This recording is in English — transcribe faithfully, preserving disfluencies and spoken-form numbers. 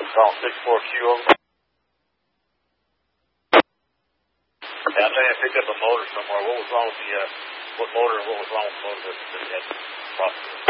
Call six four Q over. Yeah, I think I picked up a motor somewhere. What was wrong with the, uh, what motor and what was wrong with the motor that, that had possibly?